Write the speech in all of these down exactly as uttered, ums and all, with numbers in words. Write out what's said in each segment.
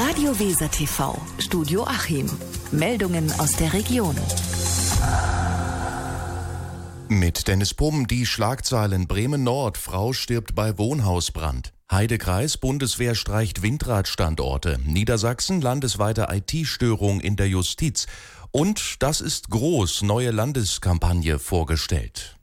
Radio Weser T V, Studio Achim. Meldungen aus der Region. Mit Dennis Pumm die Schlagzeilen: Bremen-Nord, Frau stirbt bei Wohnhausbrand. Heidekreis, Bundeswehr streicht Windradstandorte. Niedersachsen, landesweite I T-Störung in der Justiz. Und das ist groß, neue Landeskampagne vorgestellt.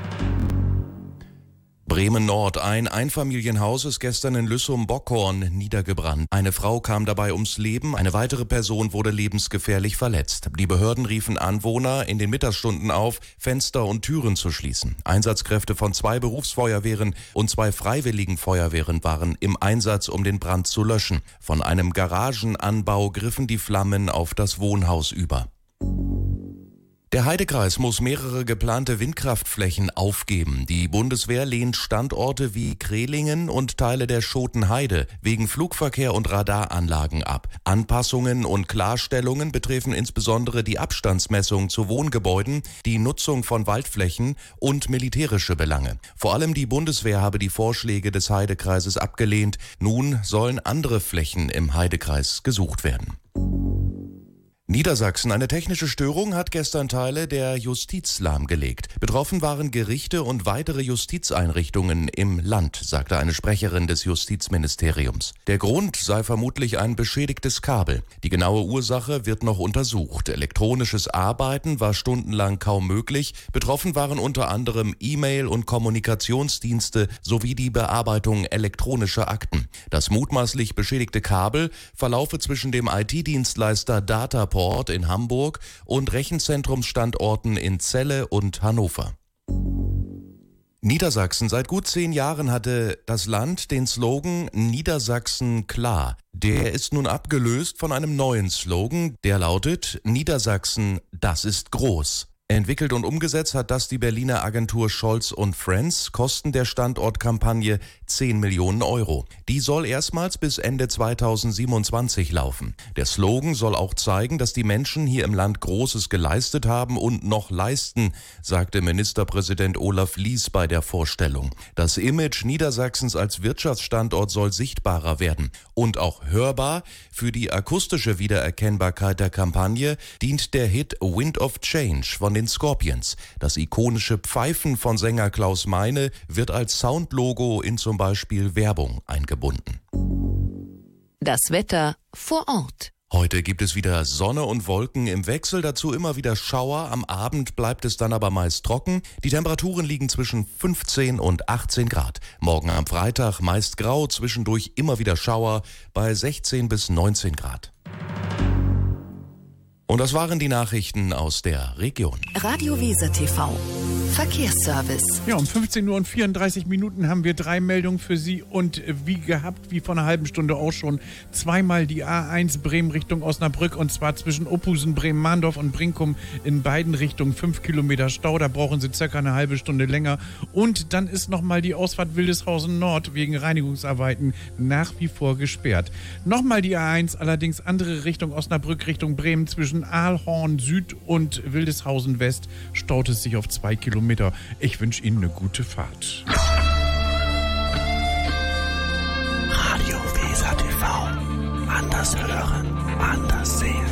Bremen-Nord, ein Einfamilienhaus ist gestern in Lüssum-Bockhorn niedergebrannt. Eine Frau kam dabei ums Leben, eine weitere Person wurde lebensgefährlich verletzt. Die Behörden riefen Anwohner in den Mittagsstunden auf, Fenster und Türen zu schließen. Einsatzkräfte von zwei Berufsfeuerwehren und zwei freiwilligen Feuerwehren waren im Einsatz, um den Brand zu löschen. Von einem Garagenanbau griffen die Flammen auf das Wohnhaus über. Der Heidekreis muss mehrere geplante Windkraftflächen aufgeben. Die Bundeswehr lehnt Standorte wie Krehlingen und Teile der Schotenheide wegen Flugverkehr und Radaranlagen ab. Anpassungen und Klarstellungen betreffen insbesondere die Abstandsmessung zu Wohngebäuden, die Nutzung von Waldflächen und militärische Belange. Vor allem die Bundeswehr habe die Vorschläge des Heidekreises abgelehnt. Nun sollen andere Flächen im Heidekreis gesucht werden. Niedersachsen. Eine technische Störung hat gestern Teile der Justiz lahmgelegt. Betroffen waren Gerichte und weitere Justizeinrichtungen im Land, sagte eine Sprecherin des Justizministeriums. Der Grund sei vermutlich ein beschädigtes Kabel. Die genaue Ursache wird noch untersucht. Elektronisches Arbeiten war stundenlang kaum möglich. Betroffen waren unter anderem E-Mail- und Kommunikationsdienste sowie die Bearbeitung elektronischer Akten. Das mutmaßlich beschädigte Kabel verlaufe zwischen dem I T-Dienstleister Dataport in Hamburg und Rechenzentrumsstandorten in Celle und Hannover. Niedersachsen. Seit gut zehn Jahren hatte das Land den Slogan Niedersachsen klar. Der ist nun abgelöst von einem neuen Slogan, der lautet Niedersachsen, das ist groß. Entwickelt und umgesetzt hat das die Berliner Agentur Scholz und Friends. Kosten der Standortkampagne zehn Millionen Euro. Die soll erstmals bis Ende zweitausendsiebenundzwanzig laufen. Der Slogan soll auch zeigen, dass die Menschen hier im Land Großes geleistet haben und noch leisten, sagte Ministerpräsident Olaf Lies bei der Vorstellung. Das Image Niedersachsens als Wirtschaftsstandort soll sichtbarer werden und auch hörbar. Für die akustische Wiedererkennbarkeit der Kampagne dient der Hit Wind of Change von den Scorpions. Das ikonische Pfeifen von Sänger Klaus Meine wird als Soundlogo in zum Beispiel Werbung eingebunden. Das Wetter vor Ort. Heute gibt es wieder Sonne und Wolken im Wechsel, dazu immer wieder Schauer. Am Abend bleibt es dann aber meist trocken. Die Temperaturen liegen zwischen fünfzehn und achtzehn Grad. Morgen am Freitag meist grau, zwischendurch immer wieder Schauer bei sechzehn bis neunzehn Grad. Und das waren die Nachrichten aus der Region. Radio Weser T V. Verkehrsservice. Ja, um fünfzehn Uhr und vierunddreißig Minuten haben wir drei Meldungen für Sie und wie gehabt, wie vor einer halben Stunde auch schon, zweimal die A eins Bremen Richtung Osnabrück und zwar zwischen Ophusen, Bremen-Mahndorf und Brinkum in beiden Richtungen fünf Kilometer Stau, da brauchen Sie circa eine halbe Stunde länger. Und dann ist nochmal die Ausfahrt Wildeshausen Nord wegen Reinigungsarbeiten nach wie vor gesperrt. Nochmal die A eins, allerdings andere Richtung Osnabrück, Richtung Bremen zwischen Aalhorn Süd und Wildeshausen West staut es sich auf zwei Kilometer. Ich wünsche Ihnen eine gute Fahrt. Radio Weser T V. Anders hören, anders sehen.